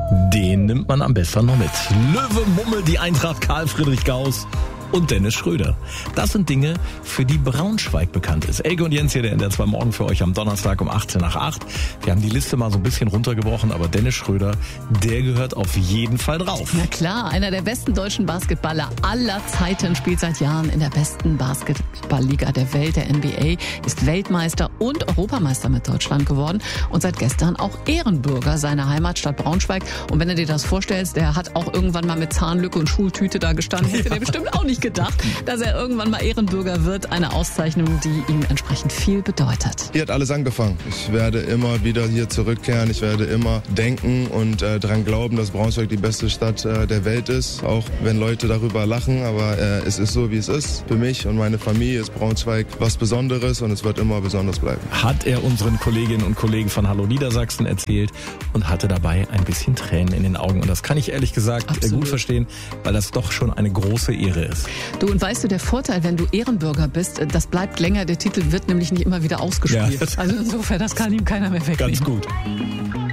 Den nimmt man am besten noch mit. Löwe Mummel, die Eintracht, Karl Friedrich Gauss und Dennis Schröder. Das sind Dinge, für die Braunschweig bekannt ist. Elke und Jens hier, der NDR 2 Morgen für euch am Donnerstag um 18 nach 8. Wir haben die Liste mal so ein bisschen runtergebrochen, aber Dennis Schröder, der gehört auf jeden Fall drauf. Na klar, einer der besten deutschen Basketballer aller Zeiten, spielt seit Jahren in der besten Basketballliga der Welt, der NBA, ist Weltmeister und Europameister mit Deutschland geworden und seit gestern auch Ehrenbürger seiner Heimatstadt Braunschweig. Und wenn du dir das vorstellst, der hat auch irgendwann mal mit Zahnlücke und Schultüte da gestanden, hätte der bestimmt auch nicht gedacht, dass er irgendwann mal Ehrenbürger wird. Eine Auszeichnung, die ihm entsprechend viel bedeutet. Hier hat alles angefangen. Ich werde immer wieder hier zurückkehren. Ich werde immer denken und daran glauben, dass Braunschweig die beste Stadt der Welt ist. Auch wenn Leute darüber lachen, aber es ist so, wie es ist. Für mich und meine Familie ist Braunschweig was Besonderes und es wird immer besonders bleiben. Hat er unseren Kolleginnen und Kollegen von Hallo Niedersachsen erzählt und hatte dabei ein bisschen Tränen in den Augen. Und das kann ich ehrlich gesagt gut verstehen, weil das doch schon eine große Ehre ist. Du, und weißt du, der Vorteil, wenn du Ehrenbürger bist, das bleibt länger, der Titel wird nämlich nicht immer wieder ausgespielt. Ja. Also insofern, das kann ihm keiner mehr wegnehmen. Ganz gut.